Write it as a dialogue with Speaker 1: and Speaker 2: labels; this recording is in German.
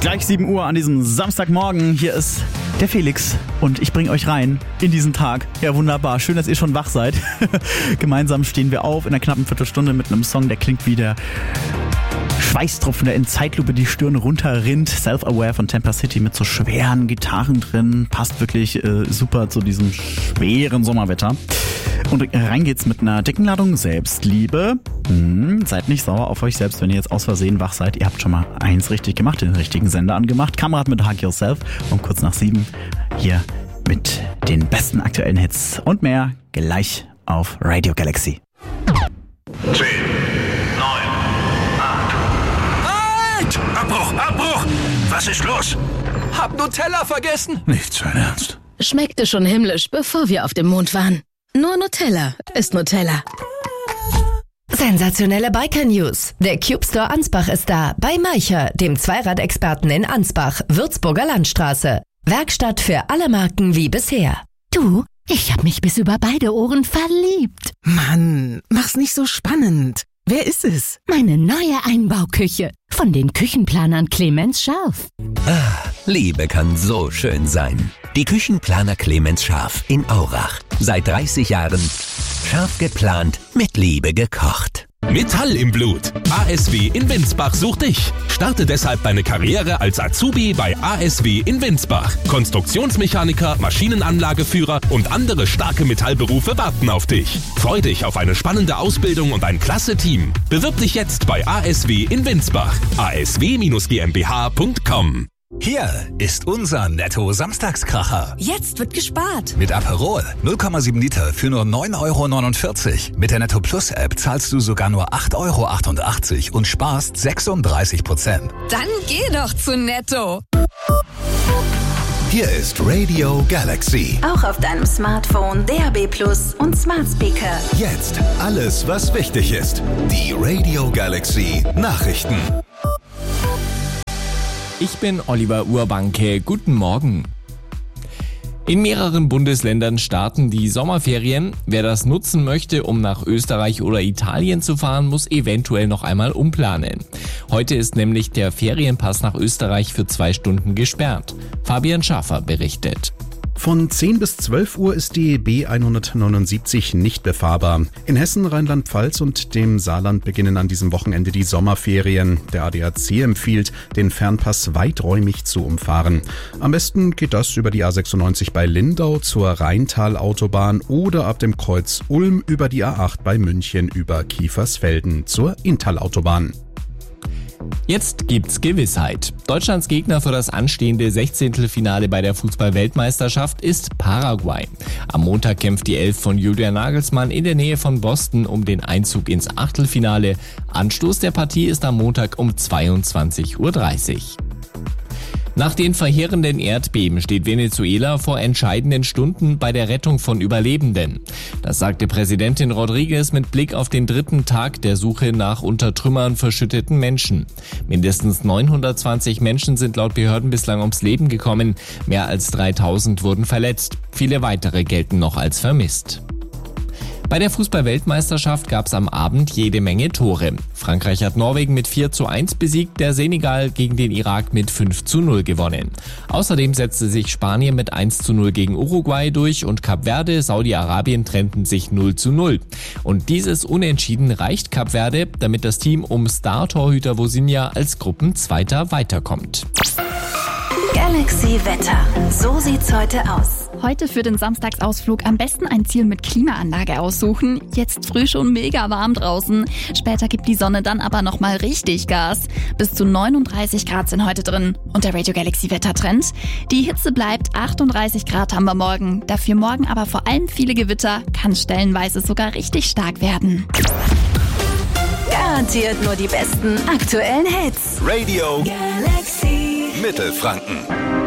Speaker 1: Gleich 7 Uhr an diesem Samstagmorgen. Hier ist der Felix und ich bringe euch rein in diesen Tag. Ja, wunderbar. Schön, dass ihr schon wach seid. Gemeinsam stehen wir auf in einer knappen Viertelstunde mit einem Song, der klingt wie der Schweißtropfen, der in Zeitlupe die Stirn runterrinnt. Self-Aware von Temper City mit so schweren Gitarren drin. Passt wirklich super zu diesem schweren Sommerwetter. Und rein geht's mit einer dicken Ladung Selbstliebe. Seid nicht sauer auf euch selbst, wenn ihr jetzt aus Versehen wach seid. Ihr habt schon mal eins richtig gemacht, den richtigen Sender angemacht. Kamerad mit Hug Yourself um kurz nach 7 hier mit den besten aktuellen Hits und mehr gleich auf Radio Galaxy.
Speaker 2: 10, 9, 8. Halt! Abbruch! Was ist los?
Speaker 3: Hab Nutella vergessen.
Speaker 2: Nicht sein Ernst.
Speaker 4: Schmeckte schon himmlisch, bevor wir auf dem Mond waren. Nur Nutella ist Nutella.
Speaker 5: Sensationelle Biker-News. Der Cube Store Ansbach ist da. Bei Maicher, dem Zweiradexperten in Ansbach, Würzburger Landstraße. Werkstatt für alle Marken wie bisher.
Speaker 6: Du, ich hab mich bis über beide Ohren verliebt.
Speaker 7: Mann, mach's nicht so spannend. Wer ist es?
Speaker 6: Meine neue Einbauküche. Von den Küchenplanern Clemens Scharf.
Speaker 8: Liebe kann so schön sein. Die Küchenplaner Clemens Scharf in Aurach. Seit 30 Jahren scharf geplant, mit Liebe gekocht.
Speaker 9: Metall im Blut. ASW in Winsbach sucht dich. Starte deshalb deine Karriere als Azubi bei ASW in Winsbach. Konstruktionsmechaniker, Maschinenanlageführer und andere starke Metallberufe warten auf dich. Freu dich auf eine spannende Ausbildung und ein klasse Team. Bewirb dich jetzt bei ASW in Winsbach. asw-gmbh.com.
Speaker 10: Hier ist unser Netto-Samstagskracher.
Speaker 11: Jetzt wird gespart.
Speaker 10: Mit Aperol 0,7 Liter für nur 9,49 €. Mit der Netto Plus App zahlst du sogar nur 8,88 € und sparst 36%.
Speaker 11: Dann geh doch zu Netto.
Speaker 2: Hier ist Radio Galaxy.
Speaker 12: Auch auf deinem Smartphone, DAB+ und Smart Speaker.
Speaker 2: Jetzt alles, was wichtig ist. Die Radio Galaxy Nachrichten.
Speaker 13: Ich bin Oliver Urbanke. Guten Morgen. In mehreren Bundesländern starten die Sommerferien. Wer das nutzen möchte, um nach Österreich oder Italien zu fahren, muss eventuell noch einmal umplanen. Heute ist nämlich der Ferienpass nach Österreich für 2 Stunden gesperrt. Fabian Schaffer berichtet.
Speaker 14: Von 10 bis 12 Uhr ist die B179 nicht befahrbar. In Hessen, Rheinland-Pfalz und dem Saarland beginnen an diesem Wochenende die Sommerferien. Der ADAC empfiehlt, den Fernpass weiträumig zu umfahren. Am besten geht das über die A96 bei Lindau zur Rheintal-Autobahn oder ab dem Kreuz Ulm über die A8 bei München über Kiefersfelden zur Inntal-Autobahn.
Speaker 13: Jetzt gibt's Gewissheit. Deutschlands Gegner für das anstehende 16. bei der Fußball-Weltmeisterschaft ist Paraguay. Am Montag kämpft die Elf von Julian Nagelsmann in der Nähe von Boston um den Einzug ins Achtelfinale. Anstoß der Partie ist am Montag um 22:30 Uhr. Nach den verheerenden Erdbeben steht Venezuela vor entscheidenden Stunden bei der Rettung von Überlebenden. Das sagte Präsidentin Rodriguez mit Blick auf den 3. Tag der Suche nach unter Trümmern verschütteten Menschen. Mindestens 920 Menschen sind laut Behörden bislang ums Leben gekommen. Mehr als 3000 wurden verletzt. Viele weitere gelten noch als vermisst. Bei der Fußball-Weltmeisterschaft gab es am Abend jede Menge Tore. Frankreich hat Norwegen mit 4:1 besiegt, der Senegal gegen den Irak mit 5:0 gewonnen. Außerdem setzte sich Spanien mit 1:0 gegen Uruguay durch und Kap Verde, Saudi-Arabien trennten sich 0:0. Und dieses Unentschieden reicht Kap Verde, damit das Team um Star-Torhüter Vosinha als Gruppenzweiter weiterkommt.
Speaker 12: Galaxy Wetter. So sieht's heute aus.
Speaker 15: Heute für den Samstagsausflug am besten ein Ziel mit Klimaanlage aussuchen. Jetzt früh schon mega warm draußen. Später gibt die Sonne dann aber nochmal richtig Gas. Bis zu 39 Grad sind heute drin. Und der Radio Galaxy Wettertrend? Die Hitze bleibt, 38 Grad haben wir morgen. Dafür morgen aber vor allem viele Gewitter, kann stellenweise sogar richtig stark werden.
Speaker 12: Garantiert nur die besten aktuellen Hits.
Speaker 2: Radio
Speaker 12: Galaxy
Speaker 2: Mittelfranken.